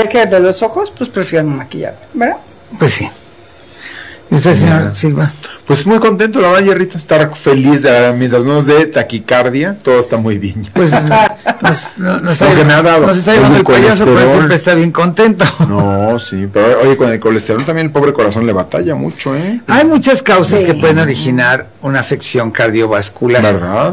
que de los ojos, pues prefiero no maquillar, ¿verdad? Pues sí. ¿Y usted, señor Silva? Pues muy contento, la verdad, Hierrito, estar feliz mientras no nos dé taquicardia, todo está muy bien. Pues nos está llevando el payaso, pero siempre está bien contento. No, sí, pero oye, con el colesterol también el pobre corazón le batalla mucho, ¿eh? Hay muchas causas que pueden originar una afección cardiovascular. ¿Verdad?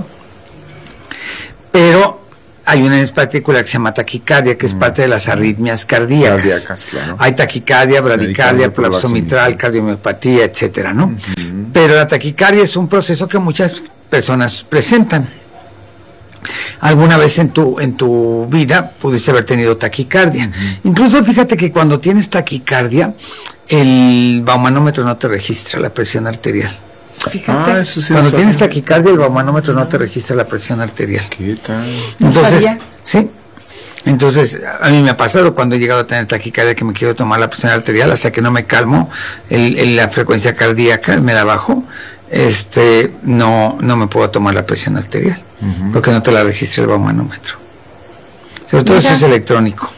Pero hay una en particular que se llama taquicardia, que es parte de las arritmias cardíacas. Claro. Hay taquicardia, bradicardia, prolapso mitral, cardiomiopatía, etcétera, ¿no? Pero la taquicardia es un proceso que muchas personas presentan. Alguna vez en tu vida pudiste haber tenido taquicardia. Incluso fíjate que cuando tienes taquicardia, el baumanómetro no te registra la presión arterial. Fíjate. Eso sí, Cuando tienes taquicardia, el baumanómetro no te registra la presión arterial. ¿Qué tal? Entonces, sí. Entonces, a mí me ha pasado cuando he llegado a tener taquicardia que me quiero tomar la presión arterial hasta que no me calmo, la frecuencia cardíaca, me la bajo, no me puedo tomar la presión arterial, porque no te la registra el baumanómetro. Sobre todo si es electrónico.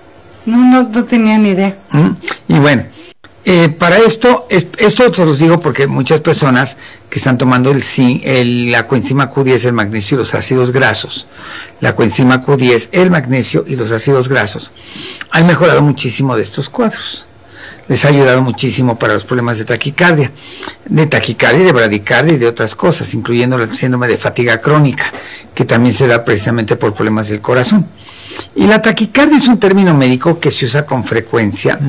No tenía ni idea. Y bueno, para esto se los digo porque muchas personas que están tomando la coenzima Q10, el magnesio y los ácidos grasos, la coenzima Q10, el magnesio y los ácidos grasos, han mejorado muchísimo de estos cuadros. Les ha ayudado muchísimo para los problemas de taquicardia, de bradicardia y de otras cosas, incluyendo el síndrome de fatiga crónica, que también se da precisamente por problemas del corazón. Y la taquicardia es un término médico que se usa con frecuencia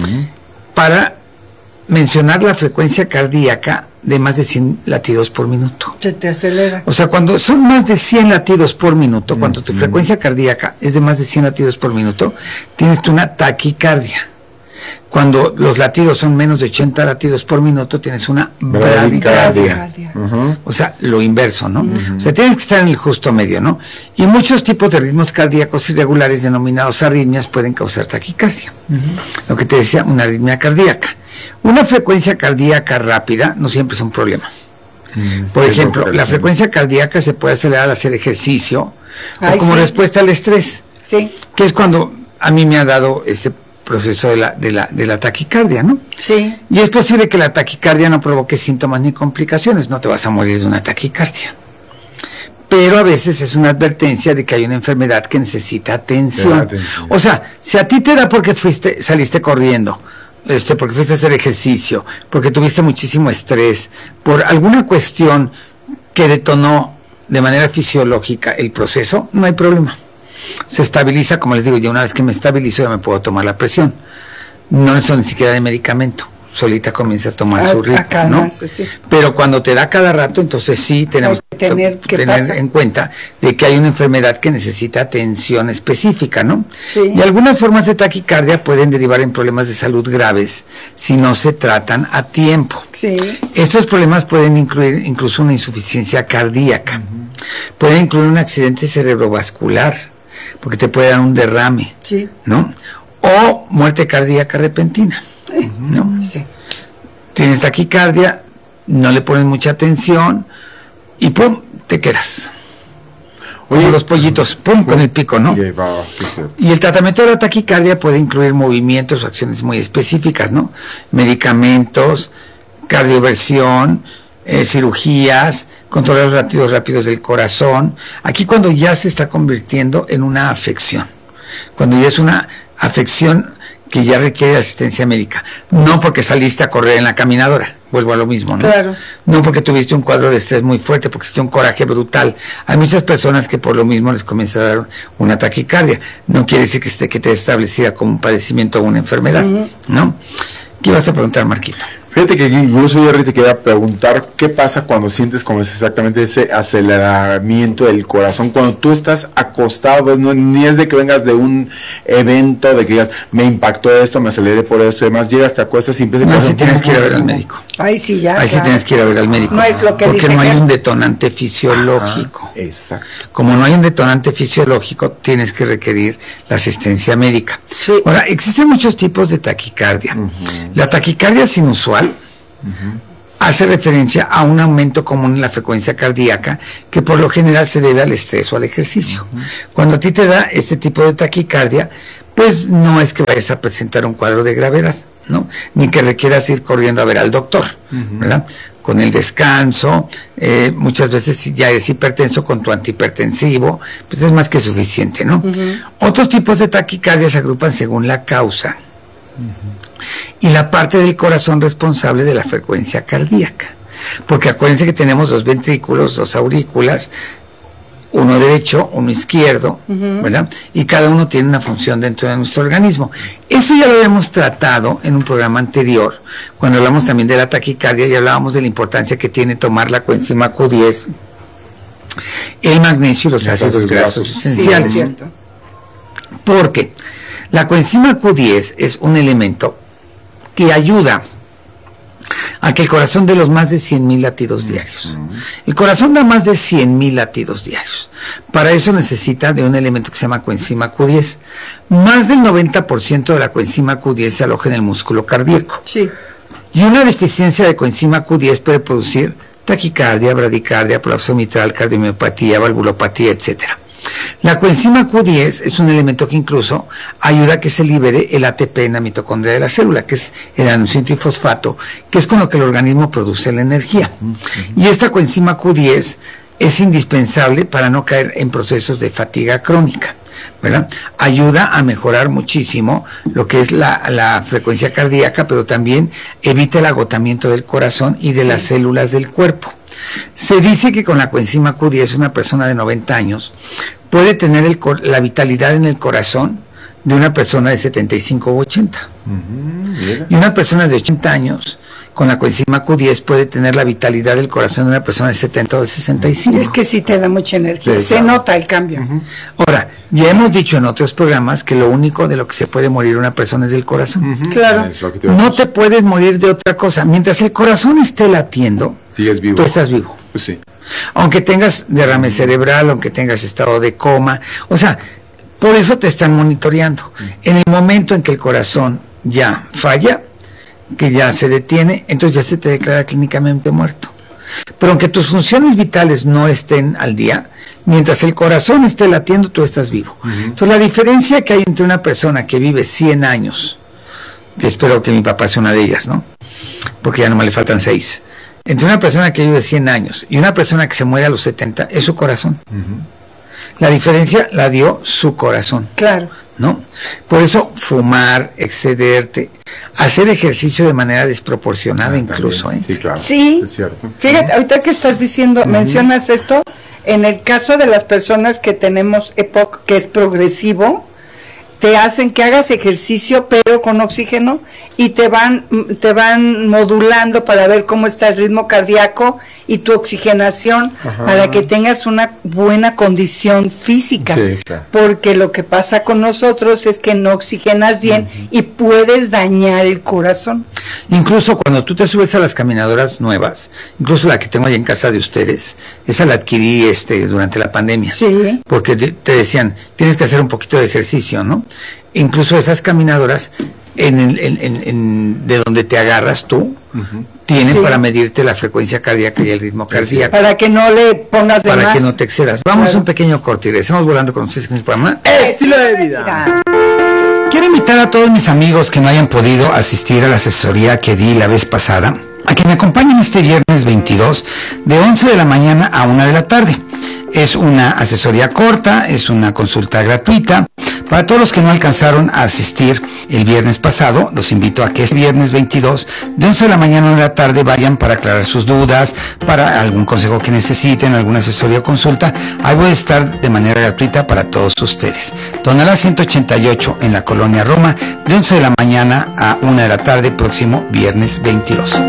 para mencionar la frecuencia cardíaca de más de 100 latidos por minuto. Se te acelera. O sea, cuando son más de 100 latidos por minuto, cuando tu frecuencia cardíaca es de más de 100 latidos por minuto, tienes tú una taquicardia. Cuando los latidos son menos de 80 latidos por minuto, tienes una bradicardia. O sea, lo inverso, ¿no? O sea, tienes que estar en el justo medio, ¿no? Y muchos tipos de ritmos cardíacos irregulares denominados arritmias pueden causar taquicardia. Lo que te decía, una arritmia cardíaca. Una frecuencia cardíaca rápida no siempre es un problema. Por ejemplo, la frecuencia cardíaca se puede acelerar al hacer ejercicio o como respuesta al estrés, que es cuando a mí me ha dado ese proceso de la taquicardia, ¿no? Sí. Y es posible que la taquicardia no provoque síntomas ni complicaciones, no te vas a morir de una taquicardia. Pero a veces es una advertencia de que hay una enfermedad que necesita atención. O sea, si a ti te da porque saliste corriendo, porque fuiste a hacer ejercicio, porque tuviste muchísimo estrés, por alguna cuestión que detonó de manera fisiológica el proceso, no hay problema. Se estabiliza, como les digo, ya una vez que me estabilizo ya me puedo tomar la presión. No necesito ni siquiera de medicamento, solita comienza a tomar su ritmo, ¿no? Sí. Pero cuando te da cada rato, entonces sí tenemos que tener en cuenta de que hay una enfermedad que necesita atención específica, ¿no? Sí. Y algunas formas de taquicardia pueden derivar en problemas de salud graves si no se tratan a tiempo. Sí. Estos problemas pueden incluir incluso una insuficiencia cardíaca, pueden incluir un accidente cerebrovascular, porque te puede dar un derrame, ¿no? O muerte cardíaca repentina, ¿no? Sí. Tienes taquicardia, no le pones mucha atención y ¡pum!, te quedas. Como los pollitos, ¡pum!, con el pico, ¿no? Y el tratamiento de la taquicardia puede incluir movimientos o acciones muy específicas, ¿no? Medicamentos, cardioversión, cirugías, controlar los latidos rápidos del corazón. Aquí cuando ya se está convirtiendo en una afección, cuando ya es una afección que ya requiere asistencia médica, no porque saliste a correr en la caminadora, vuelvo a lo mismo, ¿no? Claro. No porque tuviste un cuadro de estrés muy fuerte, porque hiciste un coraje brutal. Hay muchas personas que por lo mismo les comienza a dar una taquicardia. No quiere decir que te establecida como un padecimiento o una enfermedad, ¿no? ¿Qué ibas a preguntar, Marquito? Fíjate que incluso yo ahorita te quería preguntar qué pasa cuando sientes como es exactamente ese aceleramiento del corazón, cuando tú estás acostado, ni es de que vengas de un evento, de que digas, me impactó esto, me aceleré por esto y demás, llegas, te acuestas, siempre no, si tienes que ir a ver al médico. Ahí sí ya. Ahí sí tienes que ir a ver al médico. No es lo que porque dice no hay un detonante fisiológico. Exacto. Como no hay un detonante fisiológico, tienes que requerir la asistencia médica. Sí. Ahora, existen muchos tipos de taquicardia. La taquicardia sinusual hace referencia a un aumento común en la frecuencia cardíaca que por lo general se debe al estrés o al ejercicio. Cuando a ti te da este tipo de taquicardia, pues no es que vayas a presentar un cuadro de gravedad, ¿no? Ni que requieras ir corriendo a ver al doctor, ¿verdad? Con el descanso, muchas veces si ya eres hipertenso, con tu antihipertensivo, pues es más que suficiente, ¿no? Otros tipos de taquicardia se agrupan según la causa y la parte del corazón responsable de la frecuencia cardíaca. Porque acuérdense que tenemos dos ventrículos, dos aurículas, uno derecho, uno izquierdo, ¿verdad? Y cada uno tiene una función dentro de nuestro organismo. Eso ya lo habíamos tratado en un programa anterior, cuando hablamos también de la taquicardia y hablábamos de la importancia que tiene tomar la coenzima Q10, el magnesio y los ácidos grasos esenciales. Sí, es cierto. Porque la coenzima Q10 es un elemento que ayuda a que el corazón dé los más de 100,000 latidos diarios. El corazón da más de 100,000 latidos diarios. Para eso necesita de un elemento que se llama coenzima Q10. Más del 90% de la coenzima Q10 se aloja en el músculo cardíaco. Sí. Y una deficiencia de coenzima Q10 puede producir taquicardia, bradicardia, prolapso mitral, cardiomiopatía, valvulopatía, etcétera. La coenzima Q10 es un elemento que incluso ayuda a que se libere el ATP en la mitocondria de la célula, que es el adenosíntrifosfato, que es con lo que el organismo produce la energía. Y esta coenzima Q10 es indispensable para no caer en procesos de fatiga crónica, ¿verdad? Ayuda a mejorar muchísimo lo que es la frecuencia cardíaca, pero también evita el agotamiento del corazón y de las células del cuerpo. Se dice que con la coenzima Q10 una persona de 90 años puede tener la vitalidad en el corazón de una persona de 75 u 80. Y una persona de 80 años con la coenzima Q10 puede tener la vitalidad del corazón de una persona de 70 o de 65. Es que sí te da mucha energía, Sí, se claro. nota el cambio. Ahora, ya hemos dicho en otros programas que lo único de lo que se puede morir una persona es del corazón. Claro. Es lo que te iba a No decir. te puedes morir de otra cosa. Mientras el corazón esté latiendo, Sigues vivo. tú estás vivo. Pues sí. Aunque tengas derrame cerebral, aunque tengas estado de coma, o sea, por eso te están monitoreando. En el momento en que el corazón ya falla, que ya se detiene, entonces ya se te declara clínicamente muerto. Pero aunque tus funciones vitales no estén al día, mientras el corazón esté latiendo, tú estás vivo. Entonces la diferencia que hay entre una persona que vive 100 años, que espero que mi papá sea una de ellas, ¿no? Porque ya nomás le faltan 6. Entre una persona que vive 100 años y una persona que se muere a los 70, es su corazón. La diferencia la dio su corazón, Claro. ¿no? Por eso fumar, excederte, hacer ejercicio de manera desproporcionada incluso, ¿eh? Sí, claro. Sí. Es cierto. Fíjate, ahorita que estás diciendo, mencionas esto, en el caso de las personas que tenemos EPOC, que es progresivo, te hacen que hagas ejercicio pero con oxígeno y te van modulando para ver cómo está el ritmo cardíaco y tu oxigenación para que tengas una buena condición física. Sí, claro. Porque lo que pasa con nosotros es que no oxigenas bien y puedes dañar el corazón. Incluso cuando tú te subes a las caminadoras nuevas, incluso la que tengo ahí en casa de ustedes, esa la adquirí durante la pandemia. Sí. Porque te decían, tienes que hacer un poquito de ejercicio, ¿no? Incluso esas caminadoras, de donde te agarras tú, tienen Sí. para medirte la frecuencia cardíaca y el ritmo cardíaco, Para que no le pongas de para más. que no te excedas. Vamos Claro. a un pequeño corte y regresamos volando con ustedes en el programa. Estilo de vida. Quiero invitar a todos mis amigos que no hayan podido asistir a la asesoría que di la vez pasada a que me acompañen este viernes 22 de 11 de la mañana a 1 de la tarde. Es una asesoría corta, es una consulta gratuita. Para todos los que no alcanzaron a asistir el viernes pasado, los invito a que este viernes 22 de 11 de la mañana a 1 de la tarde vayan para aclarar sus dudas, para algún consejo que necesiten, alguna asesoría o consulta. Ahí voy a estar de manera gratuita para todos ustedes. Tonalá 188 en la Colonia Roma, de 11 de la mañana a 1 de la tarde, próximo viernes 22.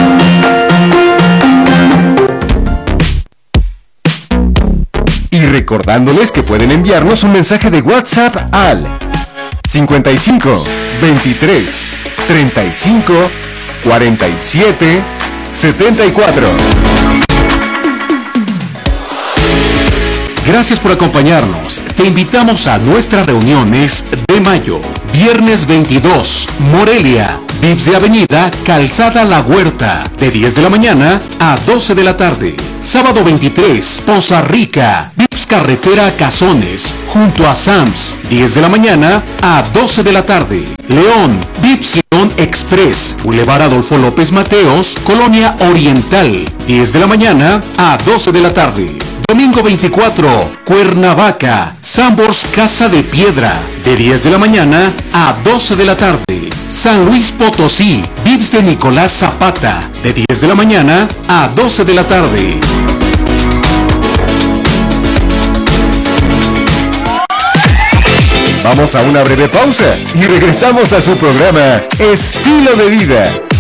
Y recordándoles que pueden enviarnos un mensaje de WhatsApp al 55 23 35 47 74. Gracias por acompañarnos. Te invitamos a nuestras reuniones de mayo. Viernes 22, Morelia. Vips de Avenida, Calzada La Huerta, de 10 de la mañana a 12 de la tarde. Sábado 23, Poza Rica. Vips Carretera Cazones, junto a Sams, 10 de la mañana a 12 de la tarde. León, Vips León Express, Boulevard Adolfo López Mateos, Colonia Oriental, 10 de la mañana a 12 de la tarde. Domingo 24, Cuernavaca, Sambors Casa de Piedra, de 10 de la mañana a 12 de la tarde. San Luis Potosí, Vips de Nicolás Zapata, de 10 de la mañana a 12 de la tarde. Vamos a una breve pausa y regresamos a su programa Estilo de Vida.